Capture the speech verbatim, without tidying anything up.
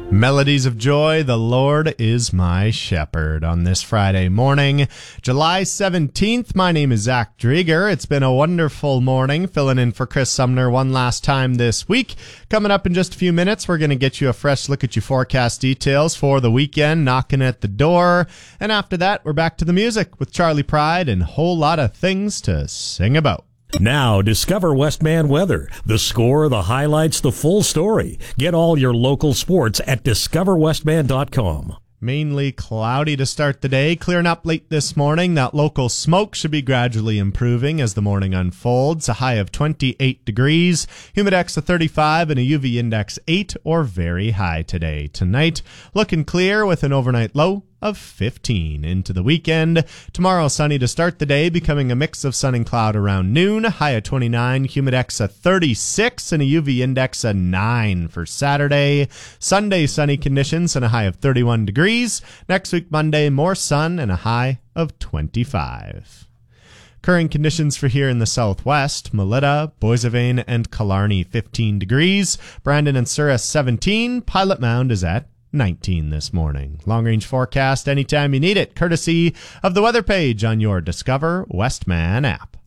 Melodies of Joy, the Lord is my shepherd on this Friday morning, July seventeenth. My name is Zach Drieger. It's been a wonderful morning filling in for Chris Sumner one last time this week. Coming up in just a few minutes, we're going to get you a fresh look at your forecast details for the weekend, knocking at the door. And after that, we're back to the music with Charlie Pride and a whole lot of things to sing about. Now, discover Westman Weather. The score, the highlights, the full story. Get all your local sports at discover westman dot com. Mainly cloudy to start the day, clearing up late this morning. That local smoke should be gradually improving as the morning unfolds. A high of twenty-eight degrees, humidex of thirty-five, and a U V index eight or very high today. Tonight, looking clear with an overnight low of fifteen. Into the weekend, tomorrow sunny to start the day, becoming a mix of sun and cloud around noon. High of twenty-nine, humidex of thirty-six, and a U V index of nine for Saturday. Sunday, sunny conditions and a high of thirty-one degrees. Next week, Monday, more sun and a high of twenty-five. Current conditions for here in the southwest: Melita, Boissevain, and Killarney fifteen degrees. Brandon and Surrey seventeen. Pilot Mound is at nineteen this morning. Long-range forecast anytime you need it, courtesy of the weather page on your Discover Westman app.